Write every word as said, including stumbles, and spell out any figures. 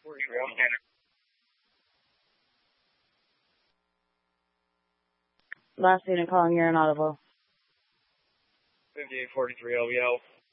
forty-three, I'm standing. Last unit calling, you're inaudible. fifty-eight forty-three L B L.